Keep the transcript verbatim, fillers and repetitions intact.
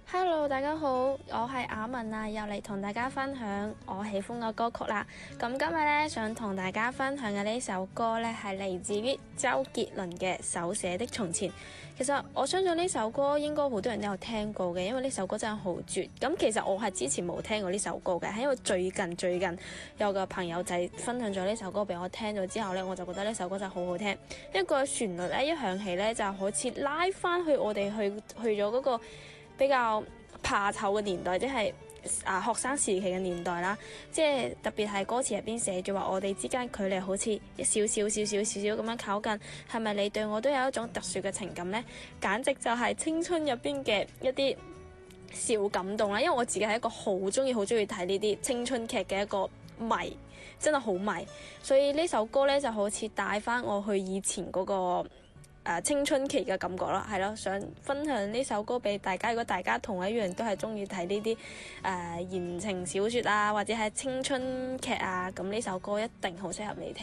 Hello，大家好，我係阿文啊，又嚟同大家分享我喜歡嘅歌曲啦。咁今日咧想同大家分享嘅呢首歌咧係嚟自於周杰倫嘅《手寫的從前》。其實我相信呢首歌應該好多人都有聽過嘅，因為呢首歌真係好絕。咁其實我係之前冇聽過呢首歌嘅，係因為最近最近有個朋友仔分享咗呢首歌俾我聽咗之後咧，我就覺得呢首歌真係好好聽。一個旋律咧一響起咧，就好似拉翻去我哋去去咗嗰個比較怕醜嘅年代，即係啊學生時期嘅年代啦，即係特別係歌詞入邊寫住話我哋之間距離好似一少少少少少少咁樣靠近，係咪你對我都有一種特殊嘅情感呢？簡直就係青春入邊嘅一啲小感動啦，因為我自己係一個好中意好中意睇呢啲青春劇嘅一個迷，真係好迷，所以呢首歌呢就好似帶翻我去以前嗰個誒、呃、青春期嘅感覺啦，係咯，想分享呢首歌俾大家。如果大家同我一樣都係中意睇呢啲誒言情小說啊，或者係青春劇啊，咁呢首歌一定好適合你聽。